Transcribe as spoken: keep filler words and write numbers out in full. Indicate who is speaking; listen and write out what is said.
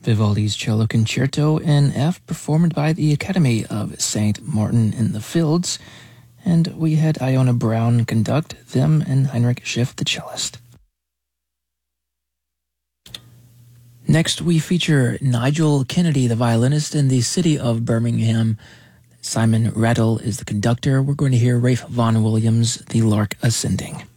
Speaker 1: Vivaldi's Cello Concerto in F, performed by the Academy of Saint Martin in the Fields, and we had Iona Brown conduct them and Heinrich Schiff, the cellist. Next, we feature Nigel Kennedy, the violinist in the city of Birmingham. Simon Rattle is the conductor. We're going to hear Ralph Vaughan Williams, the Lark Ascending.